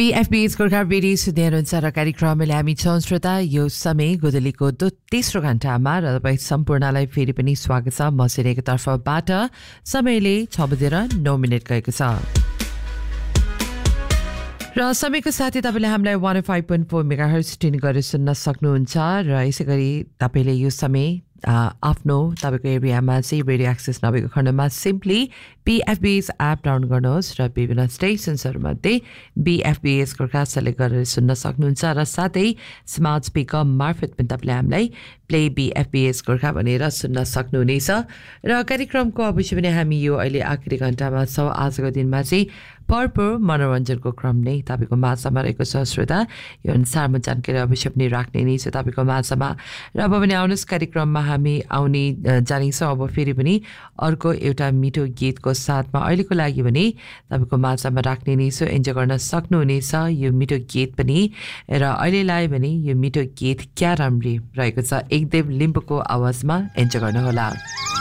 BFB's Gorkha radio सुन्दै हुनुहुन्छ र कार्यक्रमले हामी छौँ श्रोता यो समय गोदलीको तेस्रो घण्टामा र तपाईँ सम्पूर्णलाई फेरि पनि स्वागत छ म सिरेको तर्फबाट समयले 6:09 गएको छ र समयको साथै तपाईले हामीलाई 105.4 मेगाहर्ज ट्युन गरेर सुन्न सक्नुहुन्छ र यसै गरी तपाईले यो समय आफ्नो तपाईको एरियामा चाहिँ रेडियो एक्सेस नभएको खण्डमा सिम्पली BFB's एप डाउनलोड गर्नुहोस् र विभिन्न स्टेसन्सहरूमध्ये BFB's गोर्खा सेलेक्ट गरेर सुन्न सक्नुहुन्छ र साथै स्मार्ट स्पिकर मार्फत पनि तपाईले हामीलाई प्ले BFB's गोर्खा भनेर सुन्न सक्नुहुनेछ र कार्यक्रमको अवश्य पनि हामी यो अहिले आखिरी घण्टामा छौँ। आजको दिनमा चाहिँ भरपूर मनोरञ्जनको क्रम नै तपाईको माझमा रहेको छ श्रोता। यो अनुसार म जानकारी अवश्य पनि राख्ने नै छु तपाईको माझमा र अब पनि आउनुहोस् कार्यक्रममा हामी आउने जानेछौँ। अब फेरि पनि अर्को एउटा मिठो गीतको साथमा अहिलेको लागि भने तपाईको माझमा राख्ने नै छु। इन्जोय गर्न सक्नुहुनेछ यो मिठो गीत पनि र अहिलेलाई भने यो मिठो गीत क्या राम्री रहेको छ एकदम लिम्बुको आवाजमा इन्जोय गर्नुहोला।